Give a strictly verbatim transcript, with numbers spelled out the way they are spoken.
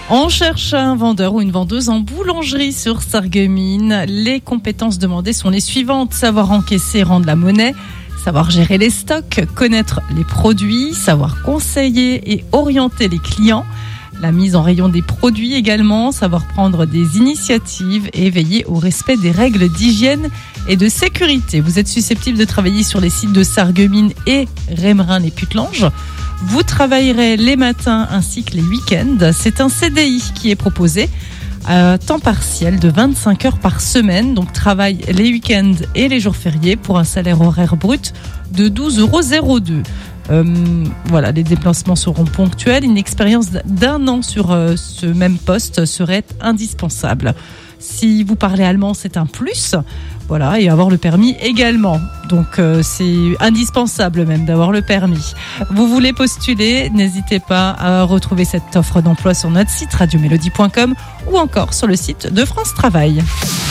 On cherche un vendeur ou une vendeuse en boulangerie sur Sarreguemines. Les compétences demandées sont les suivantes: savoir encaisser et rendre la monnaie, savoir gérer les stocks, connaître les produits, savoir conseiller et orienter les clients, la mise en rayon des produits également, savoir prendre des initiatives et veiller au respect des règles d'hygiène et de sécurité. Vous êtes susceptible de travailler sur les sites de Sarreguemines et Rémerin et Putelange. Vous travaillerez les matins ainsi que les week-ends. C'est un C D I qui est proposé à temps partiel de vingt-cinq heures par semaine. Donc travail les week-ends et les jours fériés pour un salaire horaire brut de douze euros zéro deux. Euh, voilà, les déplacements seront ponctuels. Une expérience d'un an sur euh, ce même poste serait indispensable. Si vous parlez allemand, c'est un plus. Voilà, et avoir le permis également. Donc euh, c'est indispensable même d'avoir le permis. Vous voulez postuler, n'hésitez pas à retrouver cette offre d'emploi sur notre site radio mélodie point com ou encore sur le site de France Travail.